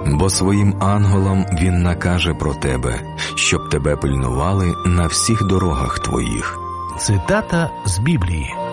Бо своїм ангелам він накаже про тебе, щоб тебе пильнували на всіх дорогах твоїх. Цитата з Біблії.